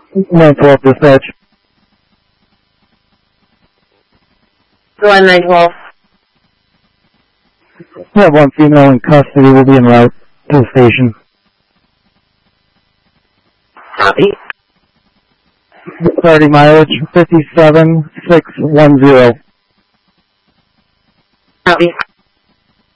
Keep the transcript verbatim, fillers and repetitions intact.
nine twelve dispatch. Go on nine twelve. We have one female in custody. Will be en route to the station. Copy. thirty mileage, fifty-seven six one zero. Copy.